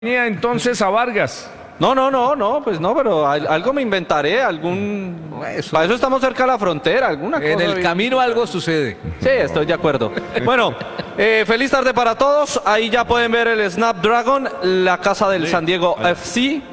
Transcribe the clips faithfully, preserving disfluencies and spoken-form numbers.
Entonces a Vargas. No, no, no, no, pues no, pero al- algo me inventaré, algún... Eso. Para eso estamos cerca de la frontera, alguna cosa. En el bien. camino algo sucede. Sí, estoy de acuerdo. Bueno, eh, feliz tarde para todos. Ahí ya pueden ver el Snapdragon, la casa del San Diego F C.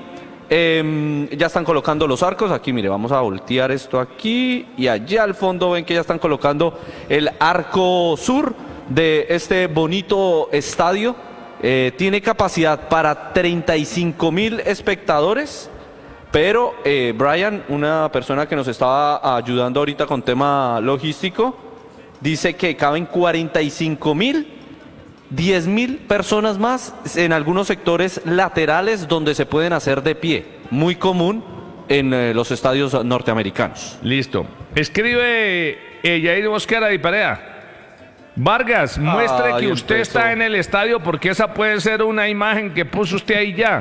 Eh, ya están colocando los arcos. Aquí, mire, vamos a voltear esto aquí. Y allá al fondo ven que ya están colocando el arco sur de este bonito estadio. Eh, tiene capacidad para treinta y cinco mil espectadores. Pero, eh, Brian, una persona que nos estaba ayudando ahorita con tema logístico, dice que caben cuarenta y cinco mil, diez mil personas más en algunos sectores laterales donde se pueden hacer de pie. Muy común en eh, los estadios norteamericanos. Listo. Escribe eh, Yair Mosquera de Perea. Vargas, muestre Ay, que usted empezó. está en el estadio porque esa puede ser una imagen que puso usted ahí ya.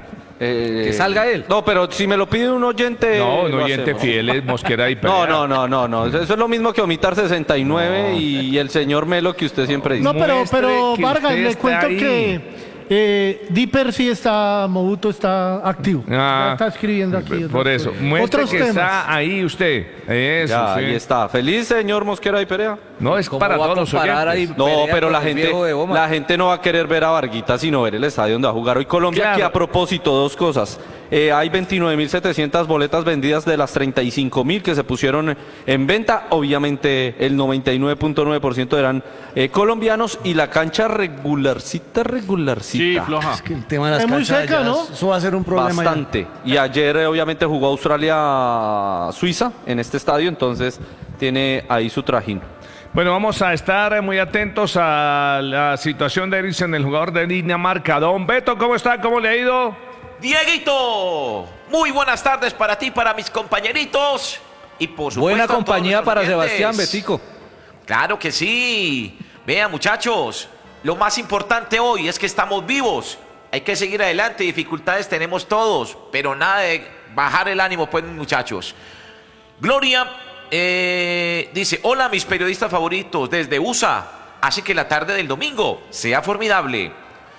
Eh, Que salga él. No, pero si me lo pide un oyente... No, un lo oyente hacemos. fiel es Mosquera de Perea. No, no, no, no, no. Eso es lo mismo que omitar sesenta y nueve y el señor Melo que usted siempre dice. No, pero, Muestre pero que Vargas, usted le está cuento ahí. que eh, Dipper sí está, Mobuto está activo. Ah, Ya está escribiendo aquí. Por otras eso, cosas. muestre Otros que temas. está ahí usted. Eso, Ya, sí. ahí está. Feliz señor Mosquera y Perea. No, es ¿Cómo para va a todos los comparar oyentes. ahí? No, Perea pero con la el gente, viejo de Boma. la gente no va a querer ver a Varguita, sino ver el estadio donde va a jugar hoy Colombia. Claro. Que a propósito, dos cosas. Eh, hay veintinueve mil setecientas boletas vendidas de las treinta y cinco mil que se pusieron en venta. Obviamente el noventa y nueve punto nueve por ciento eran eh, colombianos y la cancha regularcita, regularcita. floja. Que el tema de las Es muy canchas seca, ya ¿no? es- Eso va a ser un problema. ya. Bastante. Y ayer eh, obviamente jugó Australia-Suiza en este estadio, entonces tiene ahí su trajín. Bueno, vamos a estar muy atentos a la situación de Eriksen, el jugador de Dinamarca. Don Beto, ¿cómo está? ¿Cómo le ha ido? Dieguito, muy buenas tardes para ti, para mis compañeritos y por supuesto Buena a todos compañía nuestros para oyentes. Sebastián Betico. Claro que sí. Vean, muchachos, lo más importante hoy es que estamos vivos. Hay que seguir adelante, dificultades tenemos todos, pero nada de bajar el ánimo, pues, muchachos. Gloria eh, dice, hola mis periodistas favoritos desde U S A, así que la tarde del domingo sea formidable.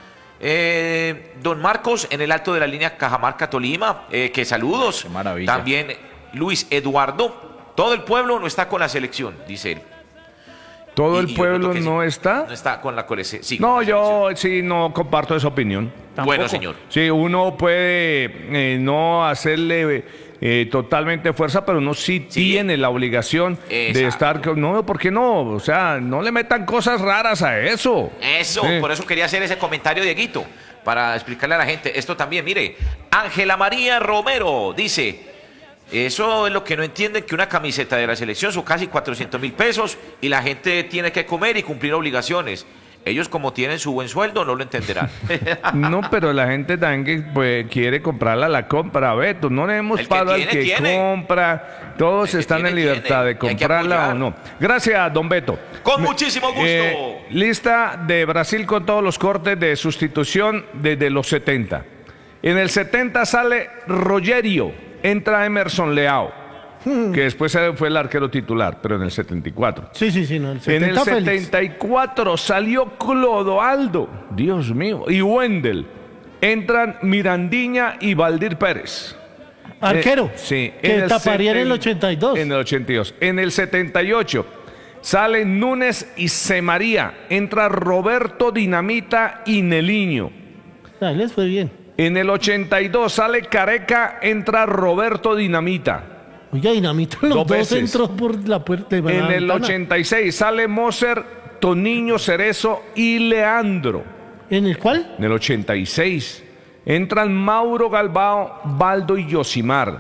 Eh, don Marcos en el alto de la línea Cajamarca Tolima, eh, que saludos. Qué maravilla. También Luis Eduardo, todo el pueblo no está con la selección, dice él. ¿Todo Y- el y yo pueblo noto que sí, no está? No está con la colección. Sí, con No, la yo selección. sí no comparto esa opinión. Bueno, señor. Sí, uno puede eh, no hacerle eh, totalmente fuerza, pero uno sí, Sí. tiene la obligación de Exacto. estar... con- No, ¿por qué no? O sea, no le metan cosas raras a eso. Eso, Sí. por eso quería hacer ese comentario, Dieguito, para explicarle a la gente esto también. Mire, Ángela María Romero dice, eso es lo que no entienden, que una camiseta de la selección son casi cuatrocientos mil pesos y la gente tiene que comer y cumplir obligaciones. Ellos como tienen su buen sueldo no lo entenderán. No, pero la gente también que pues, quiere comprarla, la compra, Beto. No le hemos El que pagado al tiene, que tiene. compra. Todos El que están tiene, en libertad tiene. de Y hay que comprarla o apoyar. no. Gracias, don Beto. Con Me- muchísimo gusto. eh, lista de Brasil con todos los cortes de sustitución desde los setenta. En el setenta sale Rogerio, entra Emerson Leao, que después fue el arquero titular, pero en el setenta y cuatro. Sí, sí, sí. No, el En el setenta Félix. setenta y cuatro salió Clodoaldo, Dios mío, y Wendel. Entran Mirandiña y Valdir Pérez. Arquero. Eh, sí. Que taparía en el seten- ochenta y dos. En el ochenta y dos. En el setenta y ocho salen Núñez y Semaría. Entra Roberto Dinamita y Neliño. Ah, les fue bien. En el ochenta y dos sale Careca, entra Roberto Dinamita. Oiga, Dinamita, los Dos dos, veces. entró por la puerta de la En el ventana. ochenta y seis sale Moser, Toniño Cerezo y Leandro. ¿En el cual? En el ochenta y seis entran Mauro Galbao, Baldo y Yosimar.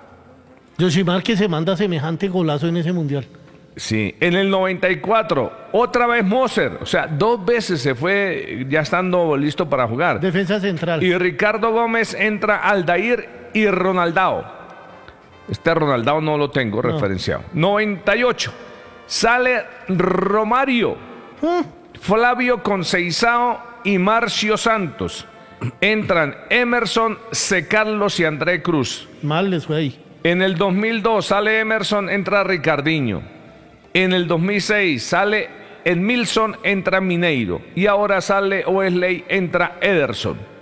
Yoshimar que se manda semejante golazo en ese mundial. Sí. En el noventa y cuatro, otra vez Moser. O sea, dos veces se fue ya estando listo para jugar. Defensa central. Y Ricardo Gómez entra Aldair y Ronaldao. Este Ronaldao no lo tengo referenciado. noventa y ocho. Sale Romario, Flavio Conceizao y Marcio Santos. Entran Emerson, C. Carlos y André Cruz. Mal les fue ahí. En el dos mil dos sale Emerson, entra Ricardinho. En el dos mil seis sale Edmilson, entra Mineiro. Y ahora sale Wesley, entra Ederson.